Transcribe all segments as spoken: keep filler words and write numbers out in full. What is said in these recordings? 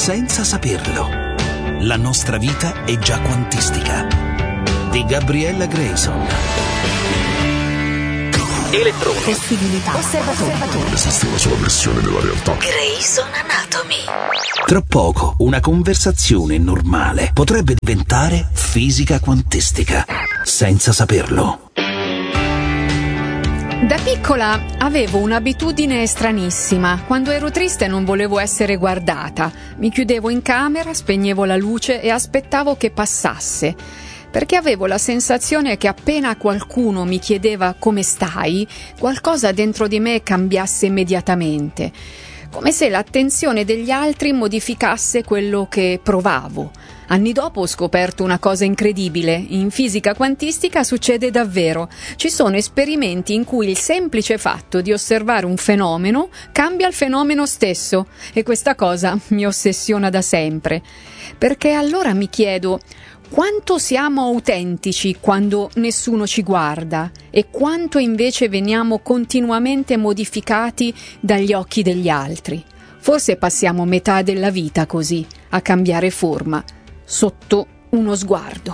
senza saperlo. La nostra vita è già quantistica. Di Gabriella Grayson. Elettroni. Possibilità. Osservatore. Esiste una sola versione della realtà. Grayson Anatomy. Tra poco una conversazione normale potrebbe diventare fisica quantistica, senza saperlo. Da piccola avevo un'abitudine stranissima. Quando ero triste non volevo essere guardata. Mi chiudevo in camera, spegnevo la luce e aspettavo che passasse. Perché avevo la sensazione che appena qualcuno mi chiedeva come stai, qualcosa dentro di me cambiasse immediatamente. Come se l'attenzione degli altri modificasse quello che provavo. Anni dopo ho scoperto una cosa incredibile. In fisica quantistica succede davvero. Ci sono esperimenti in cui il semplice fatto di osservare un fenomeno cambia il fenomeno stesso. E questa cosa mi ossessiona da sempre. Perché allora mi chiedo: quanto siamo autentici quando nessuno ci guarda e quanto invece veniamo continuamente modificati dagli occhi degli altri? Forse passiamo metà della vita così, a cambiare forma, sotto uno sguardo.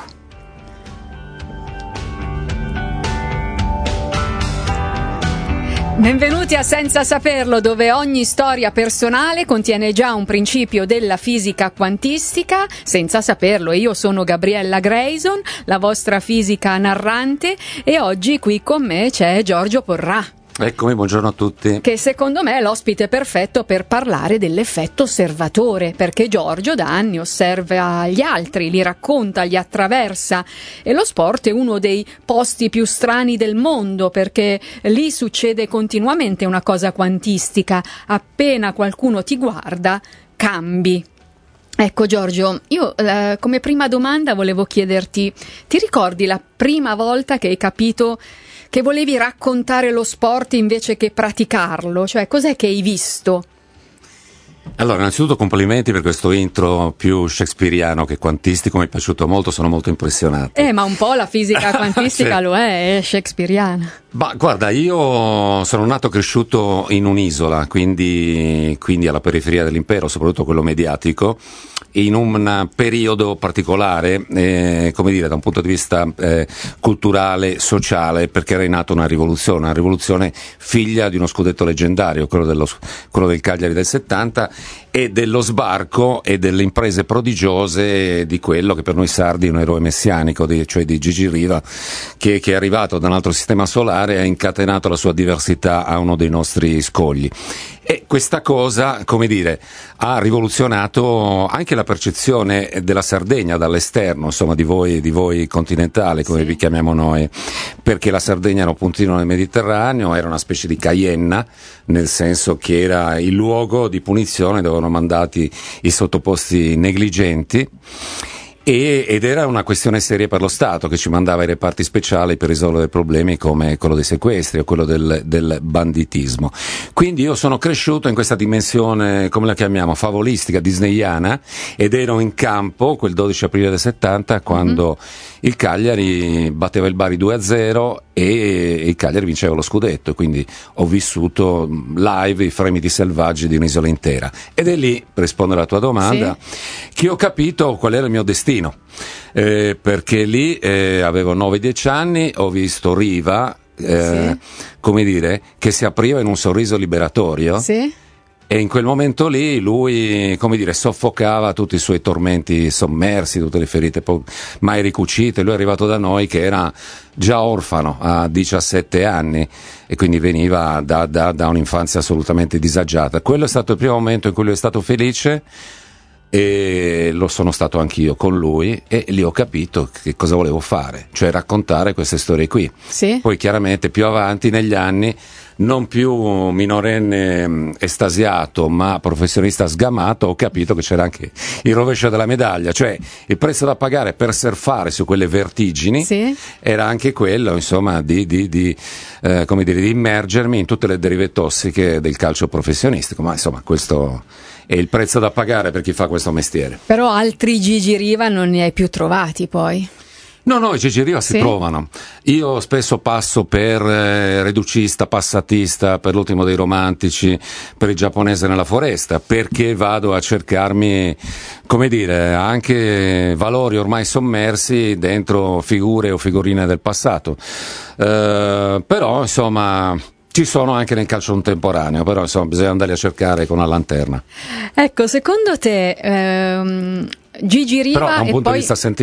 Benvenuti a Senza Saperlo, dove ogni storia personale contiene già un principio della fisica quantistica. Senza saperlo, io sono Gabriella Grayson, la vostra fisica narrante, e oggi qui con me c'è Giorgio Porrà. Eccomi, buongiorno a tutti. Che secondo me è l'ospite perfetto per parlare dell'effetto osservatore, perché Giorgio da anni osserva gli altri, li racconta, li attraversa, e lo sport è uno dei posti più strani del mondo, perché lì succede continuamente una cosa quantistica. Appena qualcuno ti guarda, cambi. Ecco Giorgio, io eh, come prima domanda volevo chiederti: ti ricordi la prima volta che hai capito che volevi raccontare lo sport invece che praticarlo? Cioè, cos'è che hai visto? Allora, innanzitutto complimenti per questo intro più shakespeariano che quantistico, mi è piaciuto molto, sono molto impressionato. Eh, ma un po' la fisica quantistica sì. Lo è, è shakespeariana. Ma guarda, io sono nato e cresciuto in un'isola, quindi, quindi alla periferia dell'impero, soprattutto quello mediatico, in un periodo particolare, eh, come dire, da un punto di vista eh, culturale, sociale, perché era in atto una rivoluzione, una rivoluzione figlia di uno scudetto leggendario, quello, dello, quello del Cagliari del settanta, e dello sbarco e delle imprese prodigiose di quello che per noi sardi è un eroe messianico, di, cioè di Gigi Riva, che, che è arrivato da un altro sistema solare e ha incatenato la sua diversità a uno dei nostri scogli. E questa cosa, come dire, ha rivoluzionato anche la percezione della Sardegna dall'esterno, insomma, di voi, di voi continentali, come sì. vi chiamiamo noi, perché la Sardegna era un puntino nel Mediterraneo, era una specie di Caienna, nel senso che era il luogo di punizione dove erano mandati i sottoposti negligenti. E, ed era una questione seria per lo Stato, che ci mandava i reparti speciali per risolvere problemi come quello dei sequestri o quello del, del banditismo. Quindi io sono cresciuto in questa dimensione, come la chiamiamo, favolistica, disneyana, ed ero in campo quel dodici aprile del settanta quando mm-hmm. il Cagliari batteva il Bari due a zero e il Cagliari vinceva lo scudetto, e quindi ho vissuto live i fremiti selvaggi di un'isola intera. Ed è lì, per rispondere alla tua domanda, sì. che ho capito qual era il mio destino. Eh, perché lì eh, avevo nove dieci anni, ho visto Riva, eh, sì. come dire, che si apriva in un sorriso liberatorio. Sì. E in quel momento lì lui, come dire, soffocava tutti i suoi tormenti sommersi, tutte le ferite po- mai ricucite. Lui è arrivato da noi che era già orfano a diciassette anni e quindi veniva da, da, da un'infanzia assolutamente disagiata. Quello è stato il primo momento in cui lui è stato felice, e lo sono stato anch'io con lui, e lì ho capito che cosa volevo fare, cioè raccontare queste storie qui. Sì. Poi chiaramente più avanti negli anni, non più minorenne estasiato ma professionista sgamato, ho capito che c'era anche il rovescio della medaglia, cioè il prezzo da pagare per surfare su quelle vertigini sì. era anche quello, insomma, di, di, di, eh, come dire, di immergermi in tutte le derive tossiche del calcio professionistico, ma insomma questo è il prezzo da pagare per chi fa questo mestiere. Però altri Gigi Riva non ne hai più trovati poi? No, no, i Gigi Riva si Sì? trovano. Io spesso passo per eh, reducista, passatista, per l'ultimo dei romantici, per il giapponese nella foresta, perché vado a cercarmi, come dire, anche valori ormai sommersi dentro figure o figurine del passato. Eh, però, insomma, ci sono anche nel calcio contemporaneo, però insomma bisogna andarli a cercare con la lanterna. Ecco, secondo te ehm, Gigi Riva Però da un e punto poi di vista sentimentale